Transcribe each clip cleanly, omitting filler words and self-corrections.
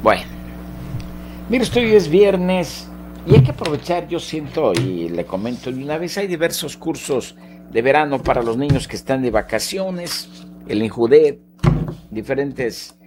Bueno, mire, hoy es viernes y hay que aprovechar, yo siento, y le comento de una vez, hay diversos cursos de verano para los niños que están de vacaciones, el Injudet, diferentes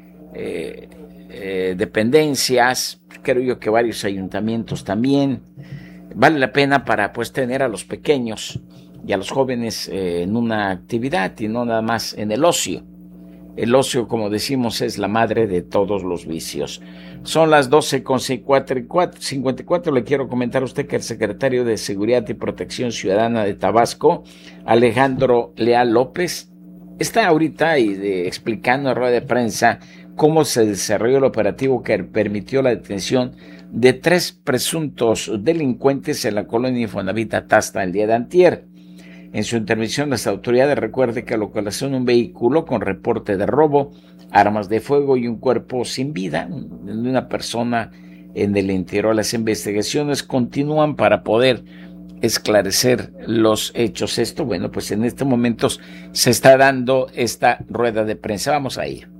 dependencias, creo yo que varios ayuntamientos también. Vale la pena para pues tener a los pequeños y a los jóvenes en una actividad y no nada más en el ocio. El ocio, como decimos, es la madre de todos los vicios. Son las 12:54. Le quiero comentar a usted que el secretario de Seguridad y Protección Ciudadana de Tabasco, Alejandro Leal López, está ahorita explicando en rueda de prensa cómo se desarrolló el operativo que permitió la detención de 3 presuntos delincuentes en la colonia Infonavit Atasta el día de antier. En su intervención, las autoridades recuerden que localizaron un vehículo con reporte de robo, armas de fuego y un cuerpo sin vida de una persona en el interior. Las investigaciones continúan para poder esclarecer los hechos. Esto, bueno, pues en estos momentos se está dando esta rueda de prensa. Vamos a ir.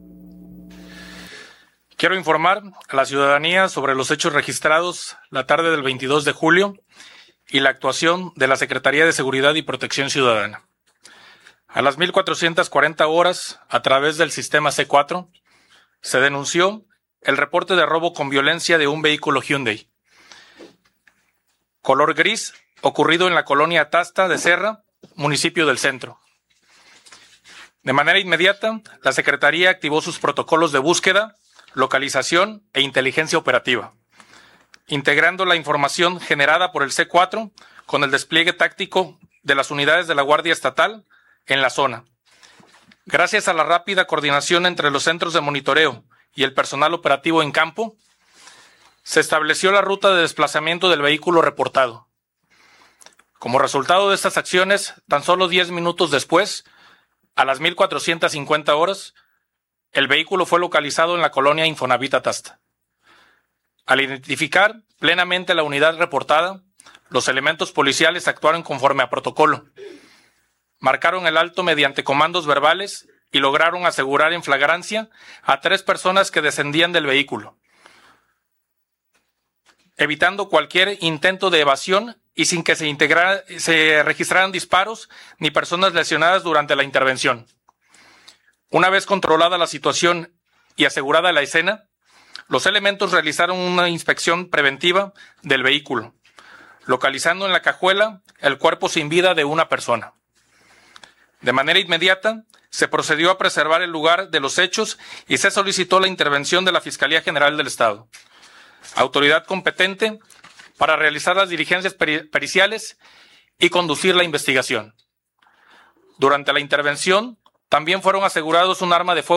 Quiero informar a la ciudadanía sobre los hechos registrados la tarde del 22 de julio y la actuación de la Secretaría de Seguridad y Protección Ciudadana. A las 1440 horas, a través del sistema C4, se denunció el reporte de robo con violencia de un vehículo Hyundai color gris ocurrido en la colonia Atasta de Serra, municipio del Centro. De manera inmediata, la Secretaría activó sus protocolos de búsqueda, localización e inteligencia operativa, integrando la información generada por el C4 con el despliegue táctico de las unidades de la Guardia Estatal en la zona. Gracias a la rápida coordinación entre los centros de monitoreo y el personal operativo en campo, se estableció la ruta de desplazamiento del vehículo reportado. Como resultado de estas acciones, tan solo 10 minutos después, a las 1450 horas, el vehículo fue localizado en la colonia Infonavit Atasta. Al identificar plenamente la unidad reportada, los elementos policiales actuaron conforme a protocolo. Marcaron el alto mediante comandos verbales y lograron asegurar en flagrancia a 3 personas que descendían del vehículo, evitando cualquier intento de evasión y sin que se registraran disparos ni personas lesionadas durante la intervención. Una vez controlada la situación y asegurada la escena, los elementos realizaron una inspección preventiva del vehículo, localizando en la cajuela el cuerpo sin vida de una persona. De manera inmediata, se procedió a preservar el lugar de los hechos y se solicitó la intervención de la Fiscalía General del Estado, autoridad competente para realizar las diligencias periciales y conducir la investigación. Durante la intervención, también fueron asegurados un arma de fuego